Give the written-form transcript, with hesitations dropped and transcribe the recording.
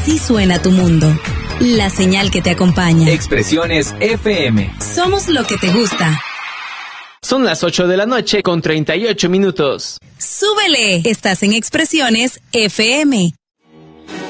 Así suena tu mundo. La señal que te acompaña. Expresiones FM. Somos lo que te gusta. Son las 8 de la noche con 38 minutos. ¡Súbele! Estás en Expresiones FM.